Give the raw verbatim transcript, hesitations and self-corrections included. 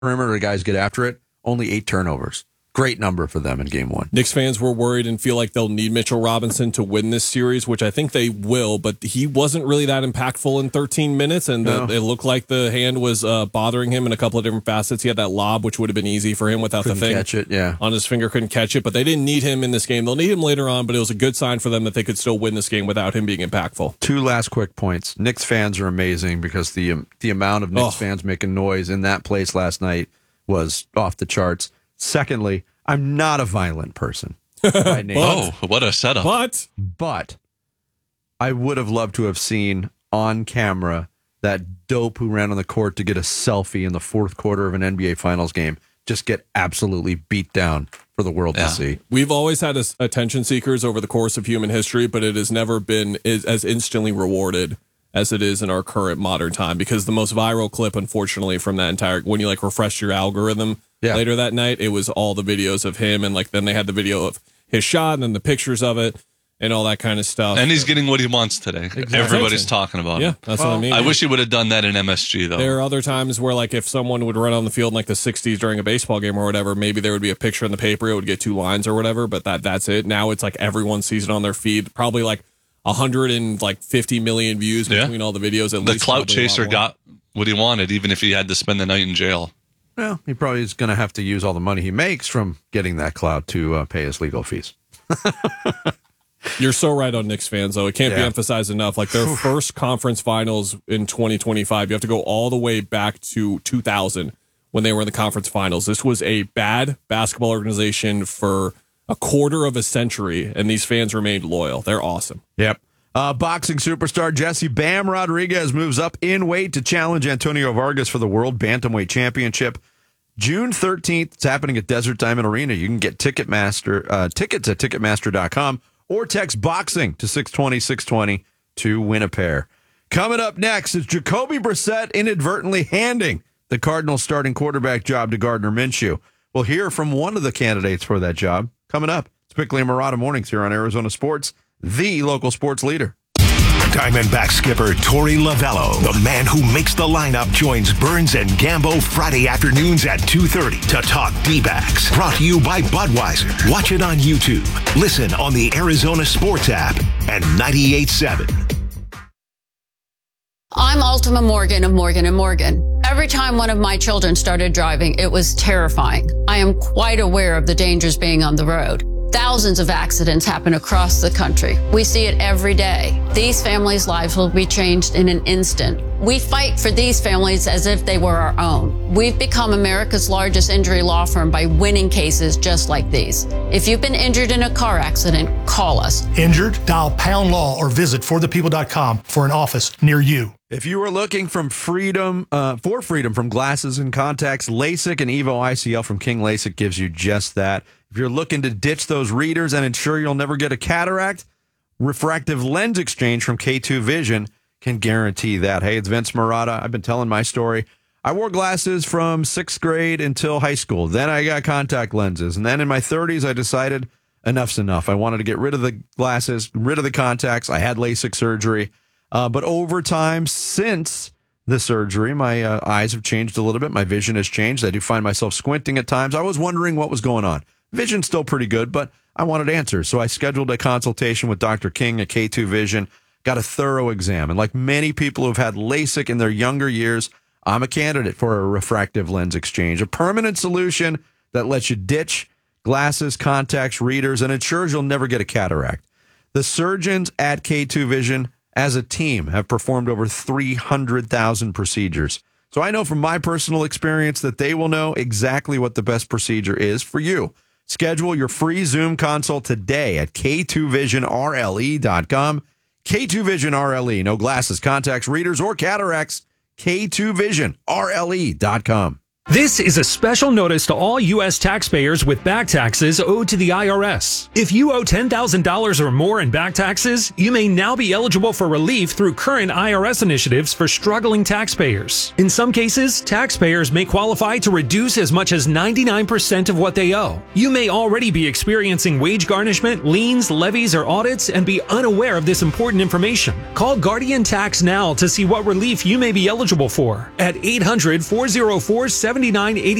perimeter guys get after it. Only eight turnovers. Great number for them in game one. Knicks fans were worried and feel like they'll need Mitchell Robinson to win this series, which I think they will, but he wasn't really that impactful in thirteen minutes, and no. the, it looked like the hand was uh, bothering him in a couple of different facets. He had that lob, which would have been easy for him without couldn't the thing catch it, yeah. on his finger, couldn't catch it, but they didn't need him in this game. They'll need him later on, but it was a good sign for them that they could still win this game without him being impactful. Two last quick points. Knicks fans are amazing because the um, the amount of Knicks oh. fans making noise in that place last night was off the charts. Secondly, I'm not a violent person. By name. Oh, what a setup. But, but I would have loved to have seen on camera that dope who ran on the court to get a selfie in the fourth quarter of an N B A Finals game just get absolutely beat down for the world yeah. to see. We've always had attention seekers over the course of human history, but it has never been as instantly rewarded as it is in our current modern time, because the most viral clip, unfortunately, from that entire, when you like refresh your algorithm yeah. later that night, it was all the videos of him, and like then they had the video of his shot and then the pictures of it and all that kind of stuff. And he's getting what he wants today. Exactly. Everybody's talking about yeah, it. Yeah, that's well, what I mean. I wish he would have done that in M S G, though. There are other times where, like, if someone would run on the field in like the sixties during a baseball game or whatever, maybe there would be a picture in the paper, it would get two lines or whatever, but that that's it. Now it's like everyone sees it on their feed, probably like one hundred fifty million views between yeah. all the videos. At the least clout chaser got what he wanted, even if he had to spend the night in jail. Well, he probably is going to have to use all the money he makes from getting that clout to uh, pay his legal fees. You're so right on Knicks fans, though. It can't yeah. be emphasized enough. Like their first conference finals in twenty twenty-five, you have to go all the way back to two thousand when they were in the conference finals. This was a bad basketball organization for a quarter of a century, and these fans remained loyal. They're awesome. Yep. Uh, boxing superstar Jesse Bam Rodriguez moves up in weight to challenge Antonio Vargas for the World Bantamweight Championship. June thirteenth, it's happening at Desert Diamond Arena. You can get Ticketmaster uh, tickets at Ticketmaster dot com or text BOXING to six twenty, six twenty to win a pair. Coming up next is Jacoby Brissett inadvertently handing the Cardinals starting quarterback job to Gardner Minshew. We'll hear from one of the candidates for that job coming up. It's Bickley and Marotta Mornings here on Arizona Sports, the local sports leader. Diamondback skipper Torey Lovello, the man who makes the lineup, joins Burns and Gambo Friday afternoons at two thirty to talk D-backs. Brought to you by Budweiser. Watch it on YouTube. Listen on the Arizona Sports app and ninety-eight point seven. I'm Ultima Morgan of Morgan and Morgan. Every time one of my children started driving, it was terrifying. I am quite aware of the dangers being on the road. Thousands of accidents happen across the country. We see it every day. These families' lives will be changed in an instant. We fight for these families as if they were our own. We've become America's largest injury law firm by winning cases just like these. If you've been injured in a car accident, call us. Injured? Dial pound law or visit for the people dot com for an office near you. If you are looking from freedom, uh, for freedom from glasses and contacts, LASIK and Evo I C L from King LASIK gives you just that. If you're looking to ditch those readers and ensure you'll never get a cataract, Refractive Lens Exchange from K two Vision can guarantee that. Hey, it's Vince Marotta. I've been telling my story. I wore glasses from sixth grade until high school. Then I got contact lenses. And then in my thirties, I decided enough's enough. I wanted to get rid of the glasses, rid of the contacts. I had LASIK surgery. Uh, but over time, since the surgery, my uh, eyes have changed a little bit. My vision has changed. I do find myself squinting at times. I was wondering what was going on. Vision's still pretty good, but I wanted answers. So I scheduled a consultation with Doctor King at K two Vision, got a thorough exam. And like many people who've had LASIK in their younger years, I'm a candidate for a refractive lens exchange, a permanent solution that lets you ditch glasses, contacts, readers, and ensures you'll never get a cataract. The surgeons at K two Vision, as a team, have performed over three hundred thousand procedures. So I know from my personal experience that they will know exactly what the best procedure is for you. Schedule your free Zoom consult today at K two vision R L E dot com. K two Vision R L E. No glasses, contacts, readers, or cataracts. K two vision R L E dot com. This is a special notice to all U S taxpayers with back taxes owed to the I R S. If you owe ten thousand dollars or more in back taxes, you may now be eligible for relief through current I R S initiatives for struggling taxpayers. In some cases, taxpayers may qualify to reduce as much as ninety-nine percent of what they owe. You may already be experiencing wage garnishment, liens, levies, or audits and be unaware of this important information. Call Guardian Tax now to see what relief you may be eligible for at eight hundred, four oh four, seven seventy-nine eighty.